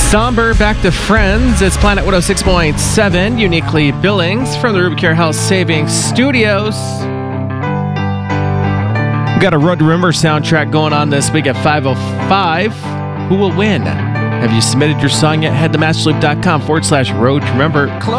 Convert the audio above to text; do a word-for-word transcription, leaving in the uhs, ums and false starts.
Somber, back to Friends. It's Planet one oh six point seven, uniquely Billings from the Rubicare Health Savings Studios. We've got a Road to Remember soundtrack going on this week at five oh five. Who will win? Have you submitted your song yet? Head to masterloop.com forward slash Road to Remember.